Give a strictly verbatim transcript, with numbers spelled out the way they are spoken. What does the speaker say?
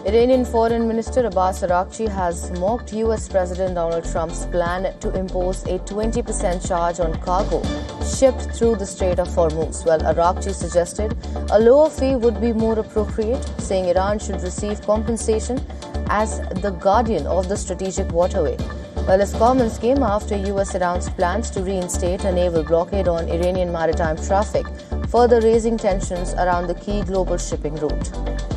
Iranian Foreign Minister Abbas Araghchi has mocked U S President Donald Trump's plan to impose a twenty percent charge on cargo shipped through the Strait of Hormuz. Well, Araghchi suggested a lower fee would be more appropriate, saying Iran should receive compensation as the guardian of the strategic waterway. Well, his comments came after U S announced plans to reinstate a naval blockade on Iranian maritime traffic, further raising tensions around the key global shipping route.